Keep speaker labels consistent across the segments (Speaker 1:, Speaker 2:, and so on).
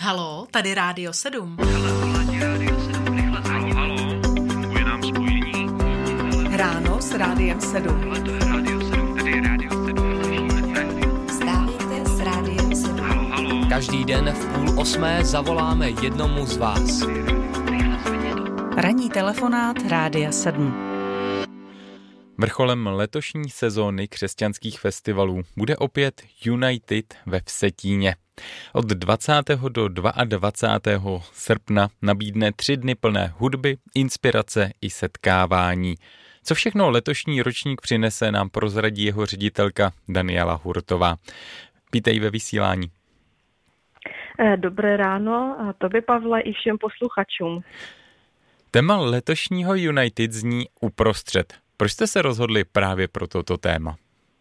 Speaker 1: Haló, tady Rádio 7.
Speaker 2: Haló, funguje nám spojení.
Speaker 1: Ráno s Rádiem 7.
Speaker 2: Hele, to je Rádio 7, tady je Rádio 7.
Speaker 3: Vstávejte s Rádiem 7.
Speaker 2: Haló.
Speaker 4: Každý den v 7:30 zavoláme jednomu z vás.
Speaker 1: Ranní telefonát Rádia 7.
Speaker 5: Vrcholem letošní sezóny křesťanských festivalů bude opět United ve Vsetíně. Od 20. do 22. srpna nabídne 3 dny plné hudby, inspirace i setkávání. Co všechno letošní ročník přinese, nám prozradí jeho ředitelka Daniela Hurtová. Vítej ve vysílání.
Speaker 6: Dobré ráno, a tobě, Pavle, i všem posluchačům.
Speaker 5: Téma letošního United zní uprostřed. Proč jste se rozhodli právě pro toto téma?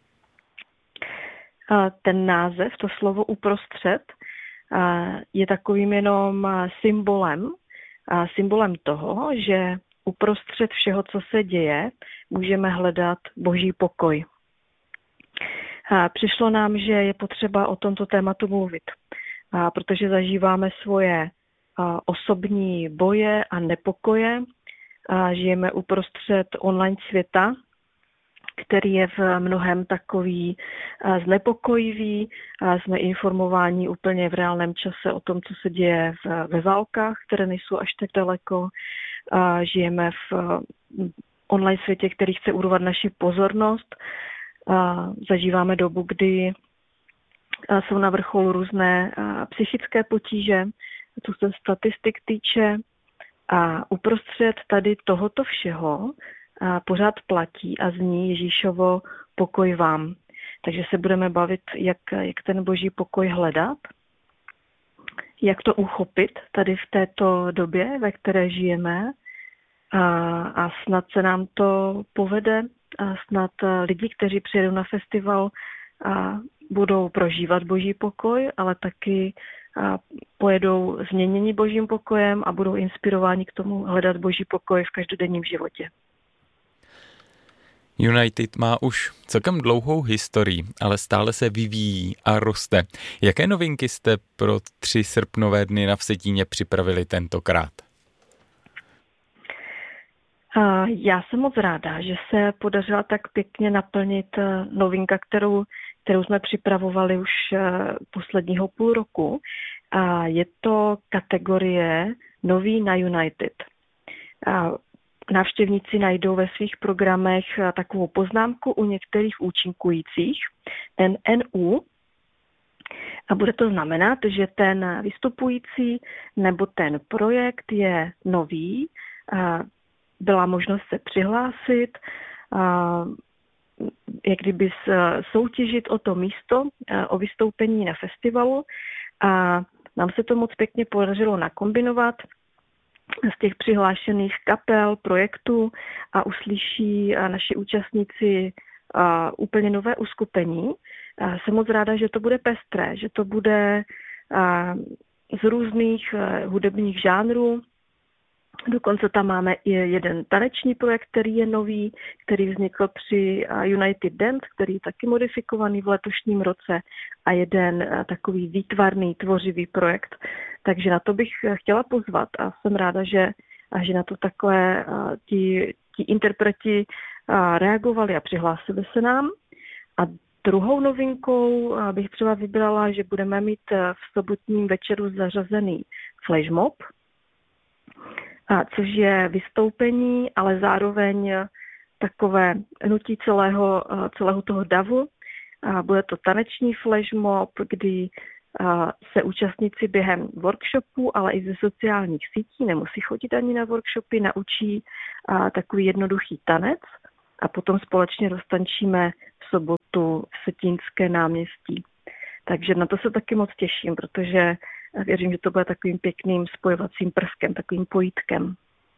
Speaker 6: Ten název, to slovo uprostřed, je takovým jenom symbolem toho, že uprostřed všeho, co se děje, můžeme hledat Boží pokoj. Přišlo nám, že je potřeba o tomto tématu mluvit, protože zažíváme svoje osobní boje a nepokoje. Žijeme uprostřed online světa, který je v mnohem takový znepokojivý. Jsme informováni úplně v reálném čase o tom, co se děje ve válkách, které nejsou až tak daleko. Žijeme v online světě, který chce urvat naši pozornost. Zažíváme dobu, kdy jsou na vrcholu různé psychické potíže, co se statistik týče. A uprostřed tady tohoto všeho pořád platí a zní Ježíšovo pokoj vám. Takže se budeme bavit, jak ten Boží pokoj hledat, jak to uchopit tady v této době, ve které žijeme, a snad se nám to povede a snad lidi, kteří přijedou na festival, budou prožívat Boží pokoj, ale taky pojedou změnění Božím pokojem a budou inspirováni k tomu hledat Boží pokoj v každodenním životě.
Speaker 5: United má už celkem dlouhou historii, ale stále se vyvíjí a roste. Jaké novinky jste pro 3 srpnové dny na Vsetíně připravili tentokrát?
Speaker 6: Já jsem moc ráda, že se podařila tak pěkně naplnit novinka, kterou jsme připravovali už posledního půl roku. A je to kategorie Nový na United. Návštěvníci najdou ve svých programech takovou poznámku u některých účinkujících, ten NU, a bude to znamenat, že ten vystupující nebo ten projekt je nový, byla možnost se přihlásit, jak kdyby soutěžit o to místo, o vystoupení na festivalu, a nám se to moc pěkně podařilo nakombinovat z těch přihlášených kapel, projektů, a uslyší naši účastníci úplně nové uskupení. Jsem moc ráda, že to bude pestré, že to bude z různých hudebních žánrů. Dokonce tam máme i jeden taneční projekt, který je nový, který vznikl při United Dance, který je taky modifikovaný v letošním roce, a jeden takový výtvarný, tvořivý projekt. Takže na to bych chtěla pozvat a jsem ráda, že na to takhle ti interpreti reagovali a přihlásili se nám. A druhou novinkou bych třeba vybrala, že budeme mít v sobotním večeru zařazený flashmob, což je vystoupení, ale zároveň takové hnutí celého toho davu. Bude to taneční flashmob, kdy se účastníci během workshopu, ale i ze sociálních sítí, nemusí chodit ani na workshopy, naučí takový jednoduchý tanec a potom společně roztančíme v sobotu Vsetínské náměstí. Takže na to se taky moc těším, protože věřím, že to bude takovým pěkným spojovacím prvkem, takovým pojítkem.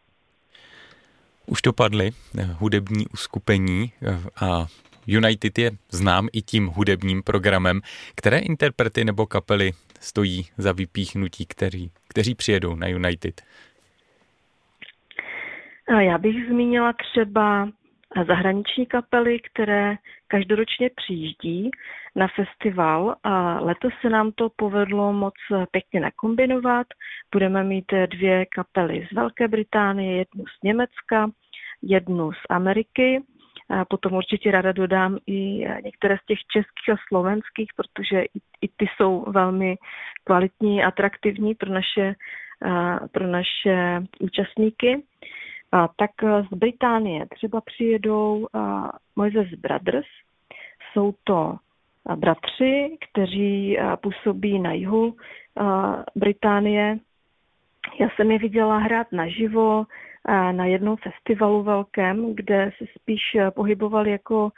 Speaker 5: Už to padly hudební uskupení a United je znám i tím hudebním programem. Které interprety nebo kapely stojí za vypíchnutí, kteří přijedou na United?
Speaker 6: Já bych zmínila třeba zahraniční kapely, které každoročně přijíždí na festival a letos se nám to povedlo moc pěkně nakombinovat. Budeme mít 2 kapely z Velké Británie, jednu z Německa, jednu z Ameriky. A potom určitě ráda dodám i některé z těch českých a slovenských, protože i ty jsou velmi kvalitní, atraktivní pro naše účastníky. Tak z Británie třeba přijedou Moises Brothers. Jsou to bratři, kteří působí na jihu Británie. Já jsem je viděla hrát naživo na jednom festivalu velkém, kde se spíš pohybovali jako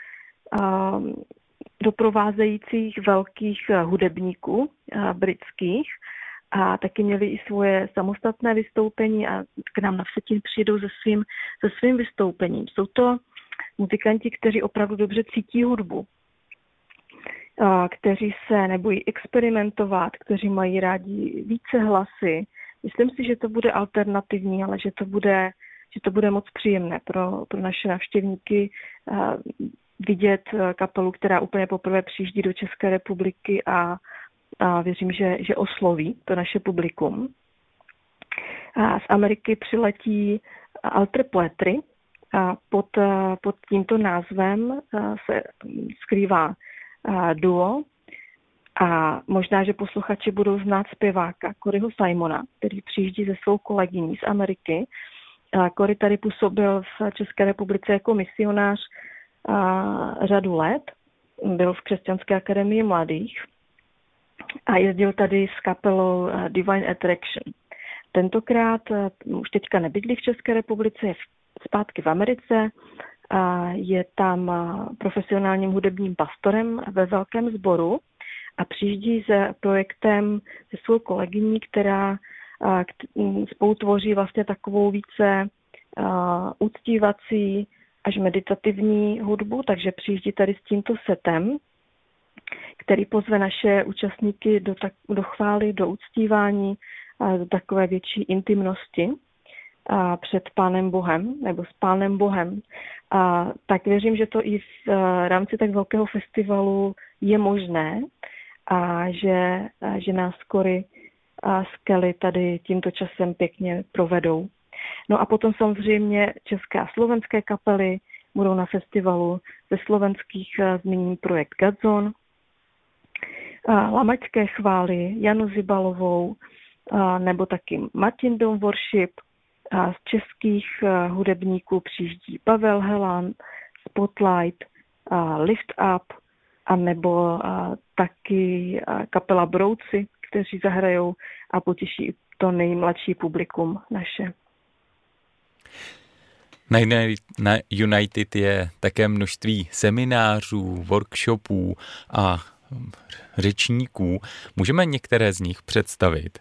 Speaker 6: doprovázejících velkých hudebníků britských a taky měli i svoje samostatné vystoupení a k nám na Vsetín přijdou se svým vystoupením. Jsou to muzikanti, kteří opravdu dobře cítí hudbu, kteří se nebojí experimentovat, kteří mají rádi více hlasy. Myslím si, že to bude alternativní, ale že to bude moc příjemné pro naše navštěvníky vidět kapelu, která úplně poprvé přijíždí do České republiky a věřím, že osloví to naše publikum. Z Ameriky přiletí Alter Poetry. Pod tímto názvem se skrývá duo a možná, že posluchači budou znát zpěváka Coryho Simona, který přijíždí se svou kolegyní z Ameriky. Cory tady působil v České republice jako misionář řadu let. Byl v Křesťanské akademii mladých a jezdil tady s kapelou Divine Attraction. Tentokrát už teďka nebydlí v České republice, je zpátky v Americe. Je tam profesionálním hudebním pastorem ve velkém sboru a přijíždí se projektem se svou kolegyní, která spolu tvoří vlastně takovou více uctívací až meditativní hudbu, takže přijíždí tady s tímto setem, který pozve naše účastníky do chvály, do uctívání, do takové větší intimnosti před Pánem Bohem, nebo s Pánem Bohem. Tak věřím, že to i v rámci tak velkého festivalu je možné a že nás Cory a Skelly tady tímto časem pěkně provedou. No a potom samozřejmě české a slovenské kapely budou na festivalu. Ze slovenských zmíním projekt Gadzon, Lamaťské chvály, Janu Zibalovou, nebo taky Martin Dom Worship. Z českých hudebníků přijíždí Pavel Helan, Spotlight, Lift Up, a nebo taky kapela Brouci, kteří zahrajou a potěší to nejmladší publikum naše.
Speaker 5: Na United je také množství seminářů, workshopů a řečníků. Můžeme některé z nich představit?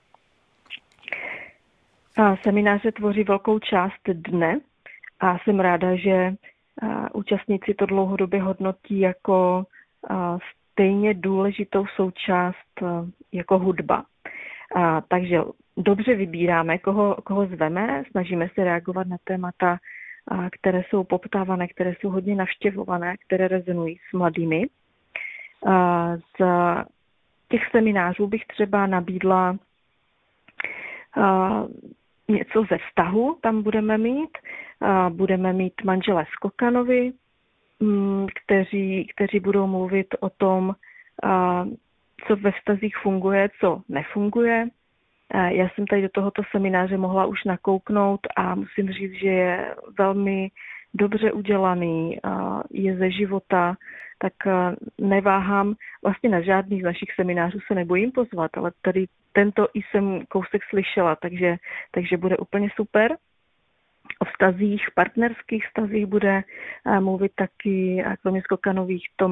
Speaker 6: Semináře tvoří velkou část dne a jsem ráda, že účastníci to dlouhodobě hodnotí jako stejně důležitou součást jako hudba. Takže dobře vybíráme, koho zveme, snažíme se reagovat na témata, které jsou poptávané, které jsou hodně navštěvované, které rezonují s mladými. Z těch seminářů bych třeba nabídla něco ze vztahu, tam budeme mít manželé Skokanovi, kteří budou mluvit o tom, co ve vztazích funguje, co nefunguje. Já jsem tady do tohoto semináře mohla už nakouknout a musím říct, že je velmi dobře udělaný, je ze života, tak neváhám, vlastně na žádný z našich seminářů se nebojím pozvat, ale tady tento i jsem kousek slyšela, takže bude úplně super. O vztazích, partnerských vztazích bude mluvit taky kromě Skokanových